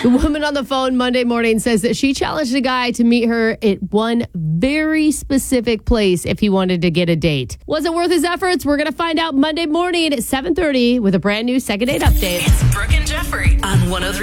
The woman on the phone Monday morning says that she challenged a guy to meet her at one very specific place if he wanted to get a date. Was it worth his efforts? We're going to find out Monday morning at 7:30 with a brand new Second Date Update. It's Brooke and Jeffrey on 103.